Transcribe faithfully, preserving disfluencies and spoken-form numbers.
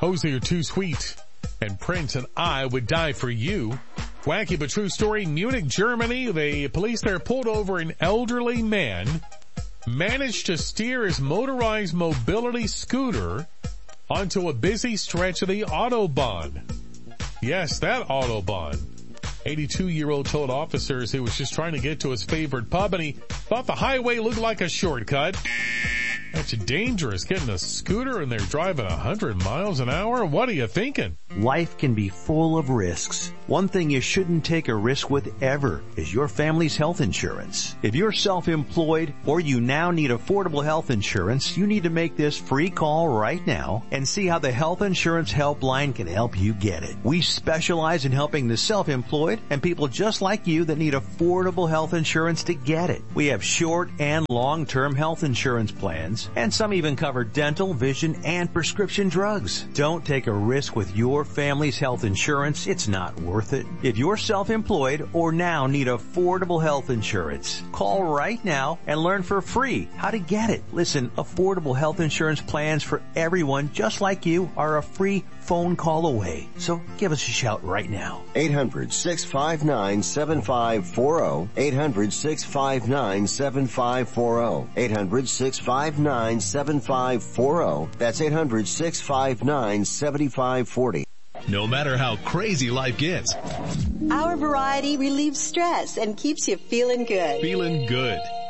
Jose, you're too sweet. And Prince and I would die for you. Wacky but true story. Munich, Germany. The police there pulled over an elderly man, managed to steer his motorized mobility scooter onto a busy stretch of the Autobahn. Yes, that Autobahn. eighty-two-year-old told officers he was just trying to get to his favorite pub and he thought the highway looked like a shortcut. That's dangerous, getting a scooter and they're driving one hundred miles an hour. What are you thinking? Life can be full of risks. One thing you shouldn't take a risk with ever is your family's health insurance. If you're self-employed or you now need affordable health insurance, you need to make this free call right now and see how the Health Insurance Helpline can help you get it. We specialize in helping the self-employed and people just like you that need affordable health insurance to get it. We have short and long-term health insurance plans, and some even cover dental, vision, and prescription drugs. Don't take a risk with your family's health insurance. It's not worth it. If you're self-employed or now need affordable health insurance, call right now and learn for free how to get it. Listen, affordable health insurance plans for everyone just like you are a free phone call away. So give us a shout right now. eight hundred, six five nine, seven five four zero. eight hundred, six five nine, seven five four zero. eight hundred, six five nine, seven five four zero. That's eight hundred, six five nine, seven five four zero. No matter how crazy life gets, our variety relieves stress and keeps you feeling good. Feeling good.